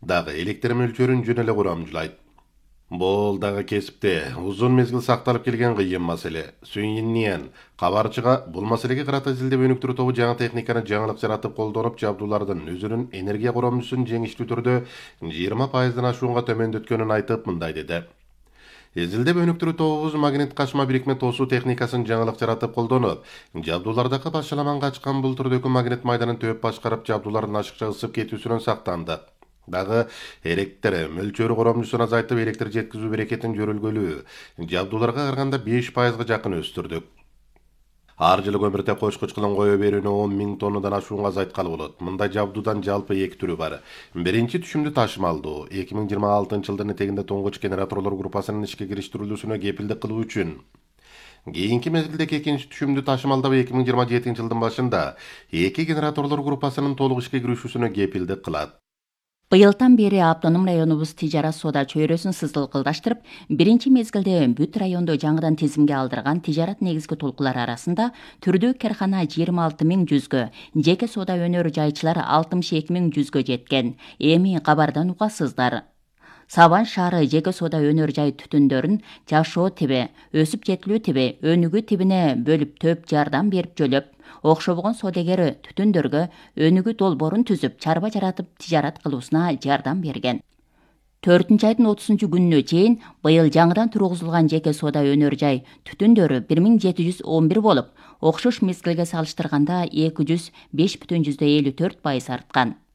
дагы электр мөлчөрүн жөн эле курамжулайт. Бул дагы кесипте узун мезгил сакталып келген кыйын маселе. Сүйинниен кабарчыга бул маселеге карата изилдөө өнүктүрүү тобу жаңы техниканы жаңылык жаратып колдонуп, жабдуулардын өзүнүн энергия коромчусун жеңиштүү түрдө 20%-дан ашуунга төмөндөткөнүн айтып, мындай деди. Изилдеп өнүктүрүү тобубуз магнит качма бирикме тосуу техникасын жаңылык жаратып колдонуп, жабдуулардагы башаламанга ачкан бул түрдөгү магнит майданын төп башкарып, жабдуулардын ашыкча ысып кетүүсүнөн сактанды. Дагы электр мөлчөрү коромчусун азайтып, электр жеткизүү берекетин жөрөлгөлүү, жабдууларга караганда 5%га жакын өстүрдүк. Ар жылы көмүртек кочкуч кылым кое берүүнү 10 000 тоннадан ашуунга азайткалы болот. Мындай жабдуудан жалпы 2 түрү бар. Биринчи түшүмдүү ташымалдуу 2026-жылдын этегинде тоңгоч генераторлор группасынын ишке кириштирилүүсүнө кепилдик кылуу үчүн. Кийинки мезгилдеги экинчи түшүмдүү ташымалдоо 2027-жылдын башында 2 генераторлор группасынын толук ишке киришүүсүнө кепилдик кылат. Быйылдан бери автоном районубуз тижарат соода чөйрөсүн сызылкылдаштырып, биринчи мезгилде бүт районду жаңыдан тизимге алдырган тижарат негизги толкулары арасында түрдүү кархана 26.100гө, жеке соода өнөр жайчылар 62.100гө жеткен. Эми кабардан угасыздар. Сабан шаары жеке соода өнөр жай түтүндөрүн жашоо тиби, өсүп жетилүү тиби, өнүгүү тибине бөлүп төп жардам берип жөлөп, окшобогон соодагер түтүндөргө өнүгүү долбоорун түзүп, чарба жаратып тижарат кылуусуна жардам берген. 4-айдын 30-күнүнө чейин быйыл жаңыдан тургузулган жеке соода өнөр жай түтүндөрү 1711 болуп, окшош мезгилге салыштырганда 205,54% арткан.